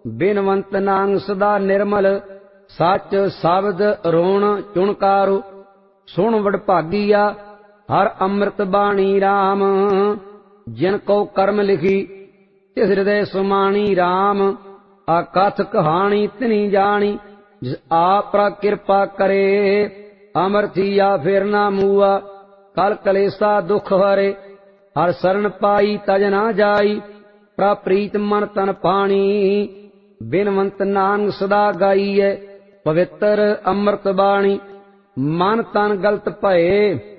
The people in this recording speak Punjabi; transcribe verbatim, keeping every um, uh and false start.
ਬਿਨਵੰਤ ਨਾਂਗ ਸਦਾ ਨਿਰਮਲ, ਸੱਚ ਸ਼ਬਦ ਰੋਣ ਚੁਣਕਾਰੋ। ਸੁਣ ਵਡਭਾਗੀਆ ਹਰ ਅੰਮ੍ਰਿਤ ਬਾਣੀ ਰਾਮ, ਜਿਨ ਕੋ ਕਰਮ ਲਿਖੀ ਤਿਸ ਹਿਰਦੈ ਸੁਮਾਣੀ ਰਾਮ। ਆਕਥ ਕਹਾਣੀ ਤਿਨੀ ਜਾਣੀ, ਜਿਸ ਆਪ ਪਰ ਕਿਰਪਾ ਕਰੇ। ਅਮਰ ਥੀਆ ਫਿਰ ਨਾ ਮੂਆ, ਕਲ ਕਲੇਸਾ ਦੁਖ ਹਰੇ। ਹਰ ਸਰਣ ਪਾਈ ਤਜ ਨਾ ਜਾਈ, ਪ੍ਰਪ੍ਰੀਤ ਮਨ ਤਨ ਪਾਣੀ। ਬਿਨਵੰਤ ਨਾਨਕ ਸਦਾ ਗਾਈਐ, ਪਵਿੱਤਰ ਅੰਮ੍ਰਿਤ ਬਾਣੀ। ਮਨ ਤਨ ਗਲਤ ਭਏ